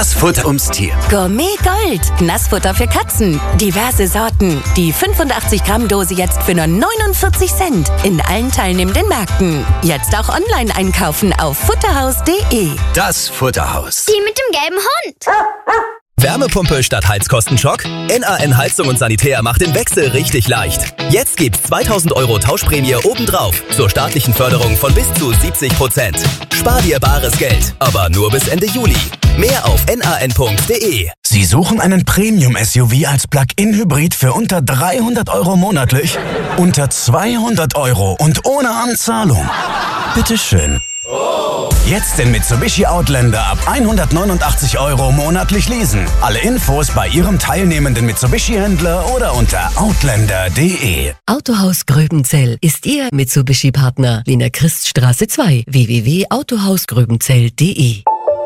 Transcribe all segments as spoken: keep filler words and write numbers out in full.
Das Futter ums Tier. Gourmet Gold. Nassfutter für Katzen. Diverse Sorten. Die fünfundachtzig Gramm Dose jetzt für nur neunundvierzig Cent. In allen teilnehmenden Märkten. Jetzt auch online einkaufen auf futterhaus punkt de. Das Futterhaus. Die mit dem gelben Hund. Wärmepumpe statt Heizkostenschock? N A N Heizung und Sanitär macht den Wechsel richtig leicht. Jetzt gibt's zweitausend Euro Tauschprämie obendrauf zur staatlichen Förderung von bis zu siebzig Prozent. Spar dir bares Geld, aber nur bis Ende Juli. Mehr auf n a n punkt de. Sie suchen einen Premium-S U V als Plug-in-Hybrid für unter dreihundert Euro monatlich? Unter zweihundert Euro und ohne Anzahlung? Bitteschön. Jetzt den Mitsubishi Outlander ab hundertneunundachtzig Euro monatlich leasen. Alle Infos bei Ihrem teilnehmenden Mitsubishi-Händler oder unter outlander punkt de. Autohaus Gröbenzell ist Ihr Mitsubishi-Partner. Wiener Christstraße zwei, w w w punkt autohaus gröbenzell punkt de.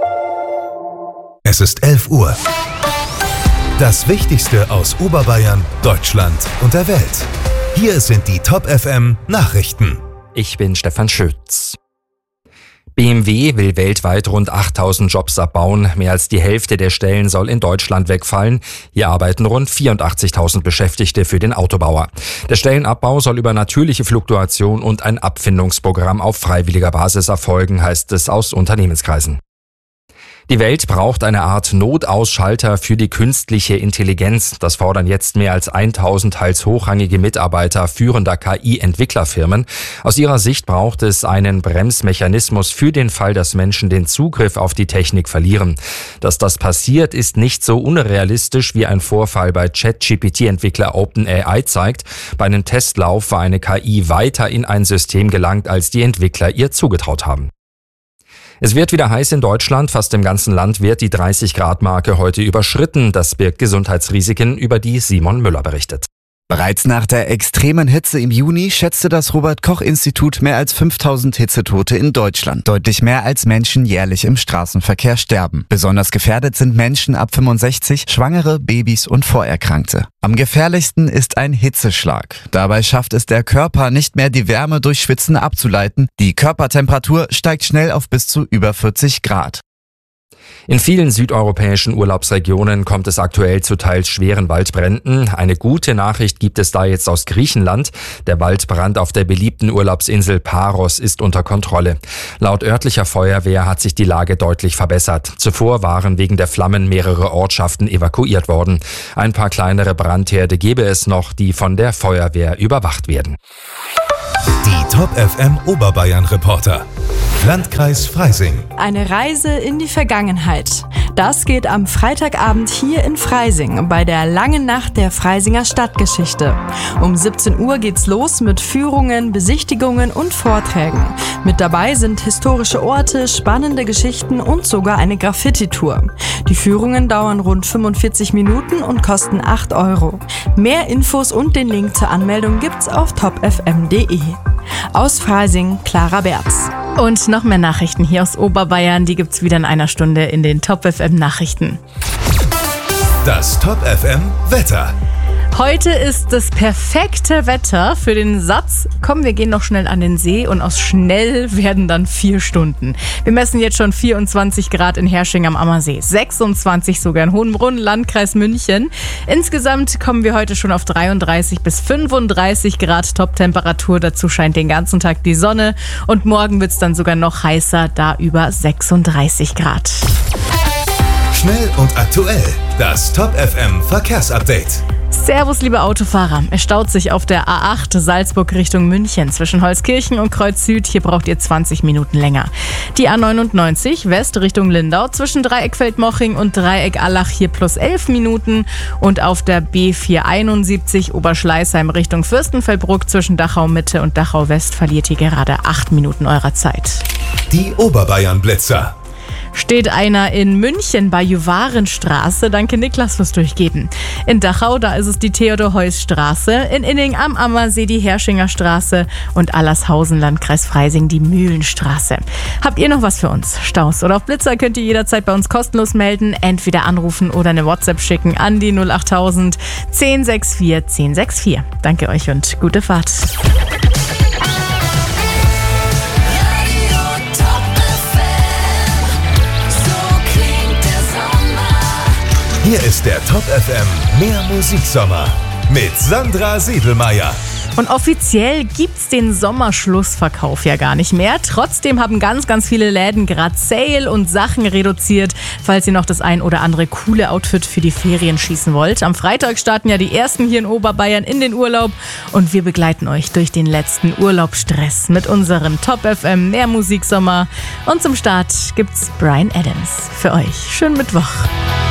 Es ist elf Uhr. Das Wichtigste aus Oberbayern, Deutschland und der Welt. Hier sind die Top F M Nachrichten. Ich bin Stefan Schütz. B M W will weltweit rund achttausend Jobs abbauen. Mehr als die Hälfte der Stellen soll in Deutschland wegfallen. Hier arbeiten rund vierundachtzigtausend Beschäftigte für den Autobauer. Der Stellenabbau soll über natürliche Fluktuation und ein Abfindungsprogramm auf freiwilliger Basis erfolgen, heißt es aus Unternehmenskreisen. Die Welt braucht eine Art Notausschalter für die künstliche Intelligenz. Das fordern jetzt mehr als tausend teils hochrangige Mitarbeiter führender K I-Entwicklerfirmen. Aus ihrer Sicht braucht es einen Bremsmechanismus für den Fall, dass Menschen den Zugriff auf die Technik verlieren. Dass das passiert, ist nicht so unrealistisch, wie ein Vorfall bei ChatGPT-Entwickler OpenAI zeigt. Bei einem Testlauf war eine K I weiter in ein System gelangt, als die Entwickler ihr zugetraut haben. Es wird wieder heiß in Deutschland. Fast im ganzen Land wird die dreißig Grad Marke heute überschritten. Das birgt Gesundheitsrisiken, über die Simon Müller berichtet. Bereits nach der extremen Hitze im Juni schätzte das Robert-Koch-Institut mehr als fünftausend Hitzetote in Deutschland. Deutlich mehr als Menschen jährlich im Straßenverkehr sterben. Besonders gefährdet sind Menschen ab fünfundsechzig, Schwangere, Babys und Vorerkrankte. Am gefährlichsten ist ein Hitzeschlag. Dabei schafft es der Körper nicht mehr, die Wärme durch Schwitzen abzuleiten. Die Körpertemperatur steigt schnell auf bis zu über vierzig Grad. In vielen südeuropäischen Urlaubsregionen kommt es aktuell zu teils schweren Waldbränden. Eine gute Nachricht gibt es da jetzt aus Griechenland. Der Waldbrand auf der beliebten Urlaubsinsel Paros ist unter Kontrolle. Laut örtlicher Feuerwehr hat sich die Lage deutlich verbessert. Zuvor waren wegen der Flammen mehrere Ortschaften evakuiert worden. Ein paar kleinere Brandherde gäbe es noch, die von der Feuerwehr überwacht werden. Die Top F M Oberbayern Reporter. Landkreis Freising. Eine Reise in die Vergangenheit. Das geht am Freitagabend hier in Freising bei der Langen Nacht der Freisinger Stadtgeschichte. Um siebzehn Uhr geht's los mit Führungen, Besichtigungen und Vorträgen. Mit dabei sind historische Orte, spannende Geschichten und sogar eine Graffiti-Tour. Die Führungen dauern rund fünfundvierzig Minuten und kosten acht Euro. Mehr Infos und den Link zur Anmeldung gibt's auf top f m punkt de. Aus Freising, Clara Berz. Und noch mehr Nachrichten hier aus Oberbayern, die gibt's wieder in einer Stunde in den Top F M Nachrichten. Das Top F M Wetter. Heute ist das perfekte Wetter für den Satz, komm, wir gehen noch schnell an den See, und aus schnell werden dann vier Stunden. Wir messen jetzt schon vierundzwanzig Grad in Hersching am Ammersee, sechsundzwanzig sogar in Hohenbrunn, Landkreis München. Insgesamt kommen wir heute schon auf dreiunddreißig bis fünfunddreißig Grad Top-Temperatur. Dazu scheint den ganzen Tag die Sonne und morgen wird's dann sogar noch heißer, da über sechsunddreißig Grad. Schnell und aktuell, das Top F M Verkehrsupdate. Servus, liebe Autofahrer. Es staut sich auf der A acht Salzburg Richtung München zwischen Holzkirchen und Kreuz Süd. Hier braucht ihr zwanzig Minuten länger. Die A neunundneunzig West Richtung Lindau zwischen Dreieck Feldmoching und Dreieck Allach hier plus elf Minuten. Und auf der B vierhunderteinundsiebzig Oberschleißheim Richtung Fürstenfeldbruck zwischen Dachau Mitte und Dachau West verliert ihr gerade acht Minuten eurer Zeit. Die Oberbayern Blitzer. Steht einer in München bei Juvarenstraße. Danke Niklas fürs Durchgeben. In Dachau, da ist es die Theodor-Heuss-Straße. In Inning am Ammersee die Herschinger Straße. Und Allershausen, Landkreis Freising, die Mühlenstraße. Habt ihr noch was für uns? Staus oder auf Blitzer könnt ihr jederzeit bei uns kostenlos melden. Entweder anrufen oder eine WhatsApp schicken an die null achttausend zehn sechs vier zehn sechs vier. Danke euch und gute Fahrt. So klingt der Sommer. Hier ist der Top F M Mehr Musiksommer mit Sandra Siedelmeier. Und offiziell gibt's den Sommerschlussverkauf ja gar nicht mehr. Trotzdem haben ganz, ganz viele Läden gerade Sale und Sachen reduziert, falls ihr noch das ein oder andere coole Outfit für die Ferien schießen wollt. Am Freitag starten ja die ersten hier in Oberbayern in den Urlaub und wir begleiten euch durch den letzten Urlaubsstress mit unserem Top F M Mehr Musiksommer. Und zum Start gibt's Bryan Adams für euch. Schönen Mittwoch.